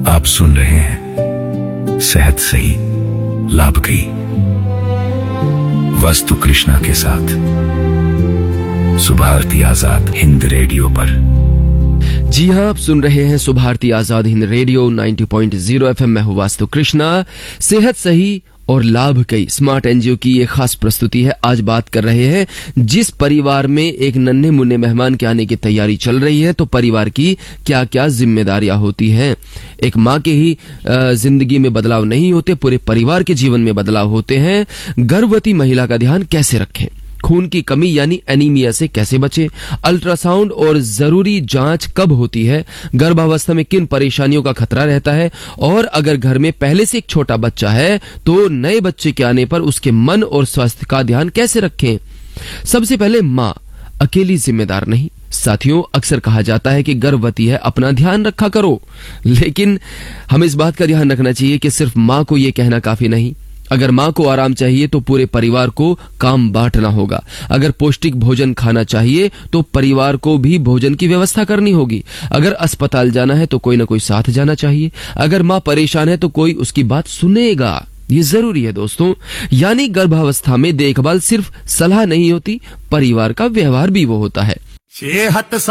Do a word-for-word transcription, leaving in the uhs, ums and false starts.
आप सुन रहे हैं सेहत सही लाभ की वास्तु कृष्णा के साथ सुभारती आजाद हिंद रेडियो पर। जी हाँ, आप सुन रहे हैं सुभारती आजाद हिंद रेडियो नब्बे पॉइंट ज़ीरो एफएम में। हूँ वास्तु कृष्णा। सेहत सही और लाभ कई स्मार्ट एनजीओ की ये खास प्रस्तुति है। आज बात कर रहे हैं जिस परिवार में एक नन्हे मुन्ने मेहमान के आने की तैयारी चल रही है तो परिवार की क्या क्या जिम्मेदारियां होती हैं। एक माँ के ही जिंदगी में बदलाव नहीं होते, पूरे परिवार के जीवन में बदलाव होते हैं। गर्भवती महिला का ध्यान कैसे रखें, खून की कमी यानी एनीमिया से कैसे बचें, अल्ट्रासाउंड और जरूरी जांच कब होती है, गर्भावस्था में किन परेशानियों का खतरा रहता है, और अगर घर में पहले से एक छोटा बच्चा है तो नए बच्चे के आने पर उसके मन और स्वास्थ्य का ध्यान कैसे रखें। सबसे पहले माँ अकेली जिम्मेदार नहीं। साथियों, अक्सर कहा जाता है कि गर्भवती है, अपना ध्यान रखा करो, लेकिन हमें इस बात का ध्यान रखना चाहिए कि सिर्फ माँ को यह कहना काफी नहीं। अगर माँ को आराम चाहिए तो पूरे परिवार को काम बांटना होगा। अगर पौष्टिक भोजन खाना चाहिए तो परिवार को भी भोजन की व्यवस्था करनी होगी। अगर अस्पताल जाना है तो कोई ना कोई साथ जाना चाहिए। अगर माँ परेशान है तो कोई उसकी बात सुनेगा। ये जरूरी है दोस्तों। यानी गर्भावस्था में देखभाल सिर्फ सलाह नहीं होती, परिवार का व्यवहार भी वो होता है।